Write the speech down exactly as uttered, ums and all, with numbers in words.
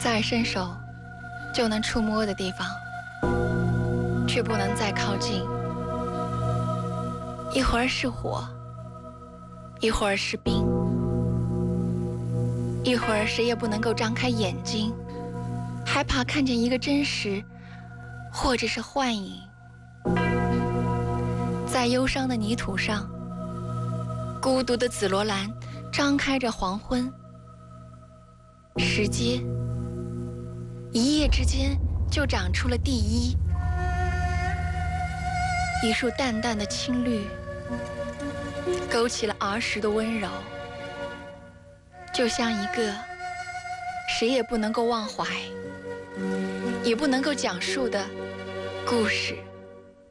再伸手就能触摸的地方，却不能再靠近。一会儿是火，一会儿是冰，一会儿谁也不能够张开眼睛，害怕看见一个真实，或者是幻影。在忧伤的泥土上，孤独的紫罗兰张开着黄昏。石阶一夜之间就长出了第一，一束淡淡的青绿，勾起了儿时的温柔，就像一个谁也不能够忘怀，也不能够讲述的故事。